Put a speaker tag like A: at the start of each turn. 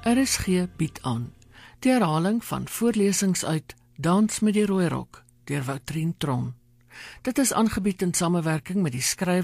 A: RSG bied aan die herhaling van voorlesings uit Dans met die Rooi Rok deur Woutrien Tron. Dit is aangebied in samewerking met die skrywer